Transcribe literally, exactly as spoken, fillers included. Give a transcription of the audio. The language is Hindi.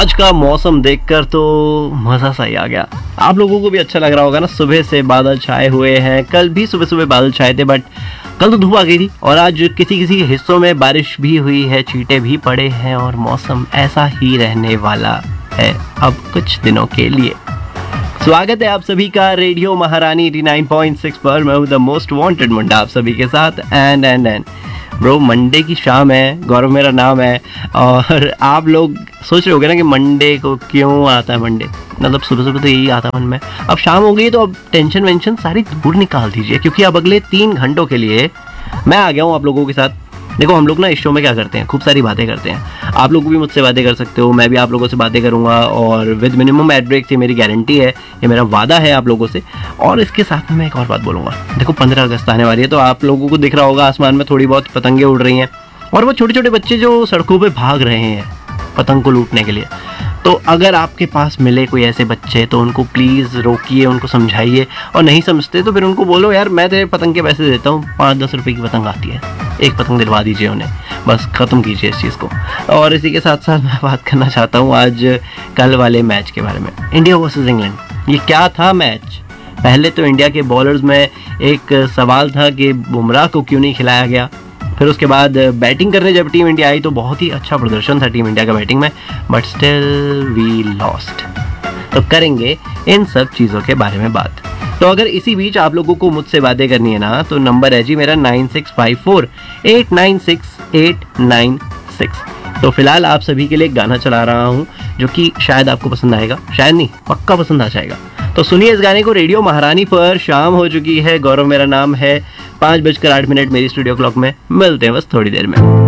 आज का मौसम देखकर तो मजा सा ही आ गया। आप लोगों को भी अच्छा लग रहा होगा ना। सुबह से बादल छाए हुए हैं, कल भी सुबह सुबह बादल छाए थे बट कल तो धूप आ गई थी और आज किसी किसी हिस्सों में बारिश भी हुई है, छींटे भी पड़े हैं और मौसम ऐसा ही रहने वाला है अब कुछ दिनों के लिए। स्वागत है आप सभी का रेडियो महारानी नवासी पॉइंट सिक्स पर। मैं हूं द मोस्ट वांटेड मुंडा आप सभी के साथ। And and and bro, Monday की शाम है, गौरव मेरा नाम है। और आप लोग सोच रहे होगे ना कि मंडे को क्यों आता है मंडे, मतलब सुबह सुबह तो यही आता है मन में। अब शाम हो गई तो अब टेंशन वेंशन सारी दूर निकाल दीजिए, क्योंकि अब अगले तीन घंटों के लिए मैं आ गया हूँ आप लोगों के साथ। देखो, हम लोग ना इस शो में क्या करते हैं, खूब सारी बातें करते हैं। आप लोग भी मुझसे बातें कर सकते हो, मैं भी आप लोगों से बातें करूंगा और विद मिनिमम एड ब्रेक, ये मेरी गारंटी है, ये मेरा वादा है आप लोगों से। और इसके साथ में मैं एक और बात बोलूंगा। देखो, पंद्रह अगस्त आने वाली है तो आप लोगों को दिख रहा होगा आसमान में थोड़ी बहुत पतंगे उड़ रही हैं और वो छोटे छोटे बच्चे जो सड़कों पर भाग रहे हैं पतंग को लूटने के लिए। तो अगर आपके पास मिले कोई ऐसे बच्चे तो उनको प्लीज़ रोकिए, उनको समझाइए, और नहीं समझते तो फिर उनको बोलो यार मैं तेरे पतंग के पैसे देता हूँ, पाँच दस रुपए की पतंग आती है, एक पतंग दिलवा दीजिए उन्हें, बस ख़त्म कीजिए इस चीज़ को। और इसी के साथ साथ मैं बात करना चाहता हूँ आज कल वाले मैच के बारे में, इंडिया वर्सेस इंग्लैंड। ये क्या था मैच। पहले तो इंडिया के बॉलर्स में एक सवाल था कि बुमराह को क्यों नहीं खिलाया गया। फिर उसके बाद बैटिंग करने जब टीम इंडिया आई तो बहुत ही अच्छा प्रदर्शन था टीम इंडिया का बैटिंग में, बट स्टिल वी लॉस्ट। तो करेंगे इन सब चीज़ों के बारे में बात। तो अगर इसी बीच आप लोगों को मुझसे बातें करनी है ना, तो नंबर है जी मेरा nine six five four eight nine six eight nine six. तो फिलहाल आप सभी के लिए एक गाना चला रहा हूँ जो कि शायद आपको पसंद आएगा, शायद नहीं पक्का पसंद आ जाएगा। तो सुनिए इस गाने को रेडियो महारानी पर। शाम हो चुकी है, गौरव मेरा नाम है, पाँच बजकर आठ मिनट मेरी स्टूडियो क्लॉक में। मिलते हैं बस थोड़ी देर में।